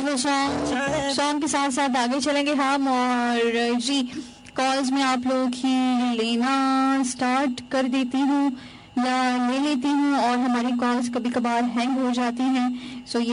है सॉन्ग के साथ साथ आगे चलेंगे हम। और जी कॉल्स में आप लोग ही लेना स्टार्ट कर देती हूँ या ले लेती हूँ, और हमारी कॉल्स कभी कभार हैंग हो जाती हैं। सो